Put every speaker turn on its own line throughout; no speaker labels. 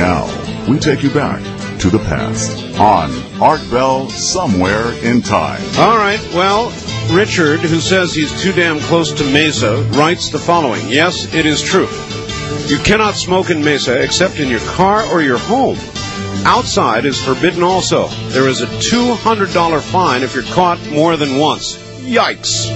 Now, we take you back to the past on Art Bell Somewhere in Time.
All right, well, Richard, who says he's too damn close to Mesa, writes the following. Yes, it is true. You cannot smoke in Mesa except in your car or your home. Outside is forbidden also. There is a $200 fine if you're caught more than once. Yikes.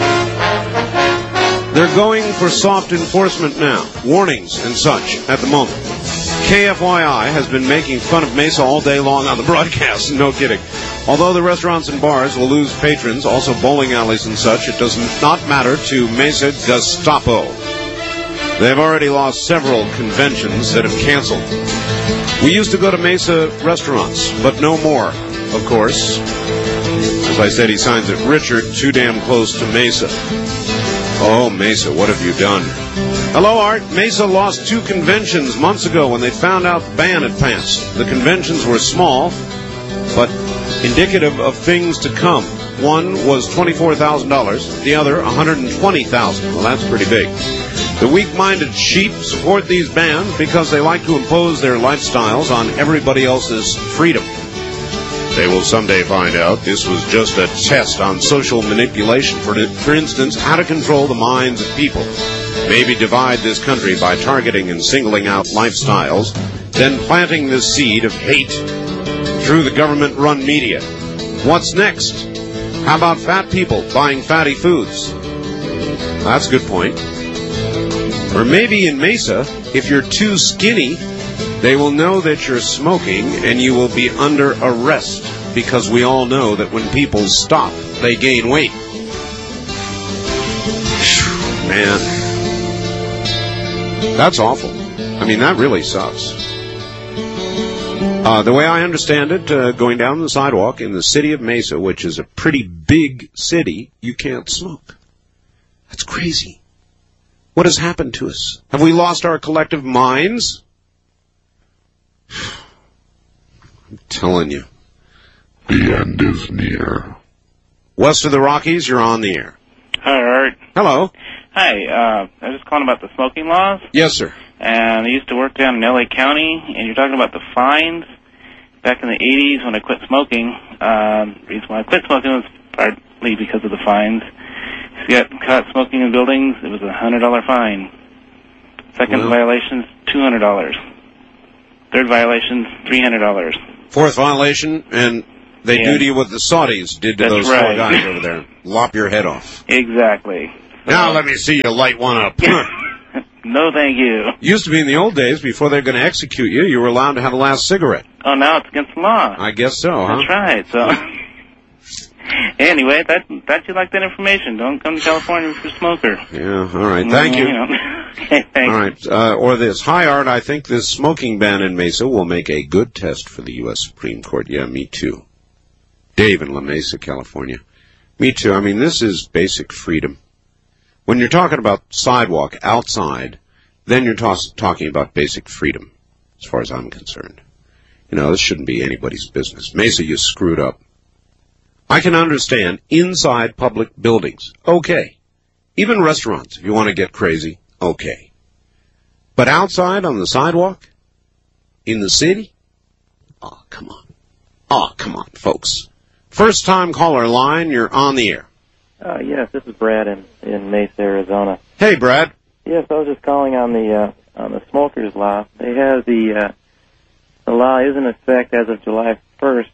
They're going for soft enforcement now. Warnings and such at the moment. KFYI has been making fun of Mesa all day long on the broadcast. No kidding. Although the restaurants and bars will lose patrons, also bowling alleys and such, it does not matter to Mesa Gestapo. They've already lost several conventions that have canceled. We used to go to Mesa restaurants, but no more, of course. As I said, he signs it, Richard, too damn close to Mesa. Oh, Mesa, what have you done? Hello, Art. Mesa lost 2 conventions months ago when they found out the ban had passed. The conventions were small, but indicative of things to come. One was $24,000, the other $120,000. Well, that's pretty big. The weak-minded sheep support these bans because they like to impose their lifestyles on everybody else's freedom. They will someday find out this was just a test on social manipulation. For instance, how to control the minds of people. Maybe divide this country by targeting and singling out lifestyles, then planting this seed of hate through the government-run media. What's next? How about fat people buying fatty foods? That's a good point. Or maybe in Mesa, if you're too skinny, they will know that you're smoking and you will be under arrest, because we all know that when people stop, they gain weight. Man, that's awful. I mean, that really sucks. The way I understand it, going down the sidewalk in the city of Mesa, which is a pretty big city, you can't smoke. That's crazy. What has happened to us? Have we lost our collective minds? I'm telling you.
The end is near.
West of the Rockies, you're on the air.
Hi, Art.
Hello.
Hi, I was just calling about the smoking laws.
Yes, sir.
And I used to work down in L.A. County, and you're talking about the fines. Back in the 80s when I quit smoking, the reason why I quit smoking was partly because of the fines. If you got caught smoking in buildings, it was a $100 fine. Second violation, $200. Third violation, $300.
Fourth violation, and they do to you what the Saudis did to those 4 guys over there. Lop your head off.
Exactly.
Now let me see you light one up.
No, thank you.
Used to be in the old days, before they're going to execute you, you were allowed to have a last cigarette.
Oh, now it's against the law.
I guess so, huh?
That's right. So, anyway, that you like that information. Don't come to California if you're a smoker.
Yeah, all right. Thank you.
Okay, thanks.
All right. Or this. Hi, Art. I think this smoking ban in Mesa will make a good test for the U.S. Supreme Court. Yeah, me too. Dave in La Mesa, California. Me too. I mean, this is basic freedom. When you're talking about sidewalk outside, then you're talking about basic freedom, as far as I'm concerned. You know, this shouldn't be anybody's business. Mesa, you screwed up. I can understand inside public buildings. Okay. Even restaurants, if you want to get crazy, okay. But outside on the sidewalk? In the city? Oh, come on. Oh, come on, folks. First time caller line, you're on the air.
Yes, this is Brad in Mesa, Arizona.
Hey, Brad.
Yes, I was just calling on the smokers law. They have the law is in effect as of July 1st.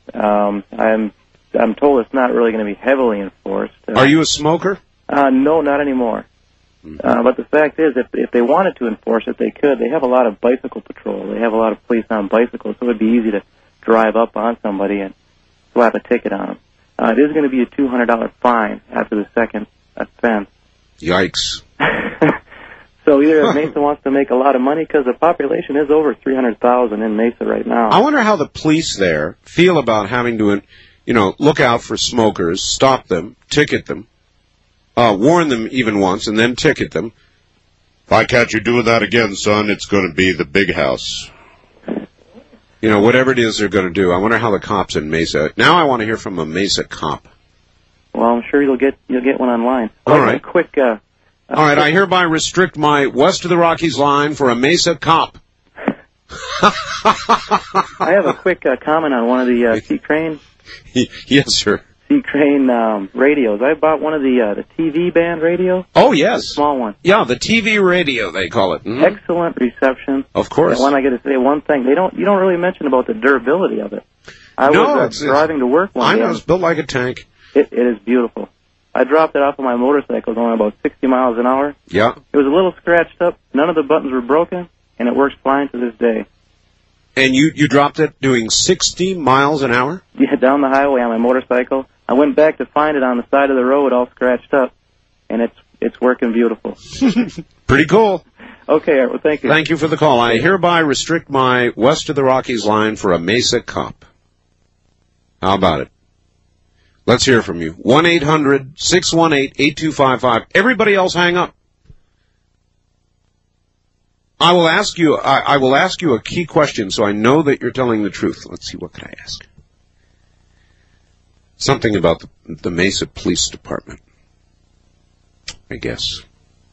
I'm told it's not really going to be heavily enforced.
Are you a smoker?
No, not anymore.
Mm-hmm.
But the fact is, if they wanted to enforce it, they could. They have a lot of bicycle patrol. They have a lot of police on bicycles, so it would be easy to drive up on somebody and slap a ticket on them. It is going to be a $200 fine after the second offense.
Yikes.
So either Mesa wants to make a lot of money, because the population is over 300,000 in Mesa right now.
I wonder how the police there feel about having to, look out for smokers, stop them, ticket them, warn them even once, and then ticket them. If I catch you doing that again, son, it's going to be the big house. Whatever it is they're going to do. I wonder how the cops in Mesa. Now I want to hear from a Mesa cop.
Well, I'm sure you'll get one online.
All right.
Quick.
All right. I hereby restrict my West of the Rockies line for a Mesa cop.
I have a quick comment on one of the C-Crane.
Yes, sir.
C-Crane radios. I bought one of the TV band radios.
Oh, yes.
The small one.
Yeah, the TV radio, they call it. Mm-hmm.
Excellent reception.
Of course.
And when I got to say one thing, you don't really mention about the durability of it. I was driving to work one day.
I know, it's built like a tank.
It is beautiful. I dropped it off on my motorcycle going about 60 miles an hour.
Yeah.
It was a little scratched up. None of the buttons were broken, and it works fine to this day.
And you dropped it doing 60 miles an hour?
Yeah, down the highway on my motorcycle. I went back to find it on the side of the road all scratched up, and it's working beautiful.
Pretty cool.
Okay, Art, well, thank you.
Thank you for the call. I hereby restrict my West of the Rockies line for a Mesa cop. How about it? Let's hear from you. 1-800-618-8255. Everybody else hang up. I will ask you a key question so I know that you're telling the truth. Let's see, what could I ask? Something about the Mesa Police Department, I guess.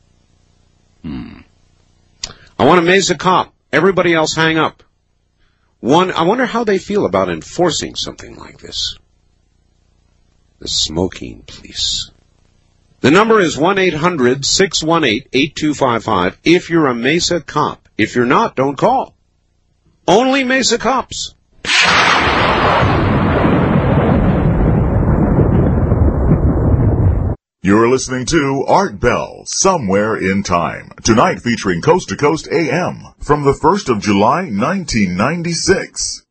I want a Mesa cop. Everybody else hang up. I wonder how they feel about enforcing something like this. The smoking police. The number is 1-800-618-8255 if you're a Mesa cop. If you're not, don't call. Only Mesa cops.
You're listening to Art Bell, Somewhere in Time. Tonight featuring Coast to Coast AM from the 1st of July, 1996.